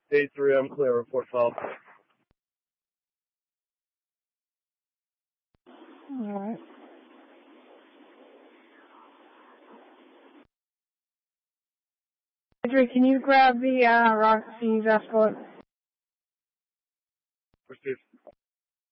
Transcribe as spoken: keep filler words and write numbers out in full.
Day three, I'm clear. Report filed. Alright. Adri, can you grab the uh, Roxy's escort? Received.